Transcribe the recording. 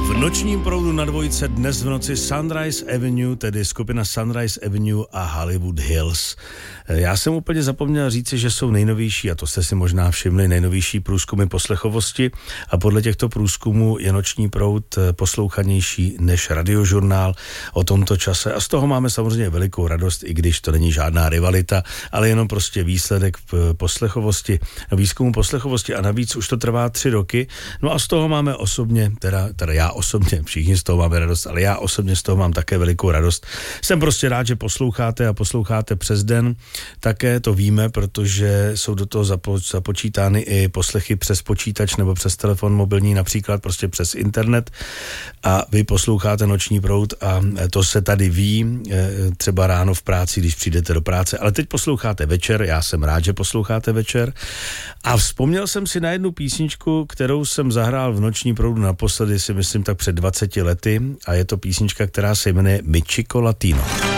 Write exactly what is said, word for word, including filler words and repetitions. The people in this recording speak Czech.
Nočním proudu na dvojce dnes v noci Sunrise Avenue, tedy skupina Sunrise Avenue a Hollywood Hills. Já jsem úplně zapomněl říci, že jsou nejnovější, a to jste si možná všimli, nejnovější průzkumy poslechovosti a podle těchto průzkumů je Noční proud poslouchanější než Radiožurnál o tomto čase a z toho máme samozřejmě velikou radost, i když to není žádná rivalita, ale jenom prostě výsledek poslechovosti, výzkumu poslechovosti a navíc už to trvá tři roky, no a z toho máme osobně, teda, teda já osobně, všichni z toho máme radost, ale já osobně z toho mám také velikou radost. Jsem prostě rád, že posloucháte a posloucháte přes den. Také to víme, protože jsou do toho zapo- započítány i poslechy přes počítač nebo přes telefon mobilní, například prostě přes internet a vy posloucháte Noční proud a to se tady ví, třeba ráno v práci, když přijdete do práce, ale teď posloucháte večer, já jsem rád, že posloucháte večer a vzpomněl jsem si na jednu písničku, kterou jsem zahrál v Noční proudu naposledy, si myslím tak před dvaceti lety a je to písnička, která se jmenuje Mi Chico Latino.